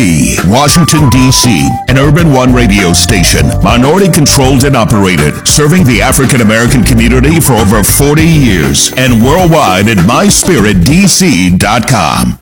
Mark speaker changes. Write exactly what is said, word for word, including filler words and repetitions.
Speaker 1: Washington, D C, an Urban One radio station, minority-controlled and operated, serving the African-American community for over forty years, and worldwide at my spirit d c dot com.